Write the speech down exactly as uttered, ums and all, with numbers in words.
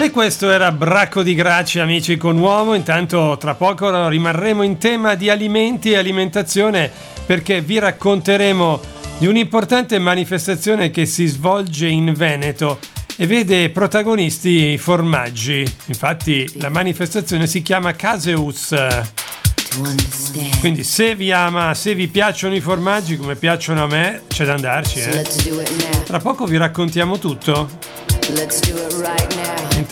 E questo era Bracco di Gracci, amici con uomo. Intanto tra poco rimarremo in tema di alimenti e alimentazione, perché vi racconteremo di un'importante manifestazione che si svolge in Veneto e vede protagonisti i formaggi. Infatti la manifestazione si chiama Caseus. Quindi se vi ama, se vi piacciono i formaggi come piacciono a me, c'è da andarci, eh? Tra poco vi raccontiamo tutto.